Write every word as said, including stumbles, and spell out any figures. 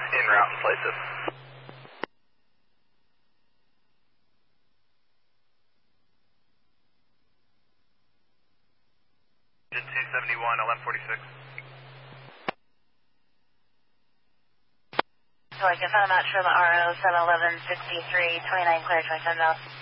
en route and place it. two seventy-one, eleven forty-six. So I can find them out from R O seven eleven sixty-three, twenty-nine clear, twenty-seven knots.